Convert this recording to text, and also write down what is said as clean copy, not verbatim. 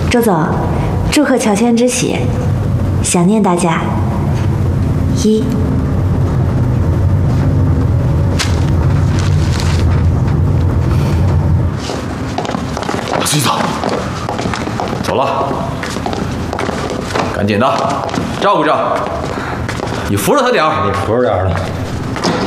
周总，祝贺乔迁之喜，想念大家。1。 我自己走，走了，赶紧的，照顾着，你扶着他点儿， 你扶着点儿了。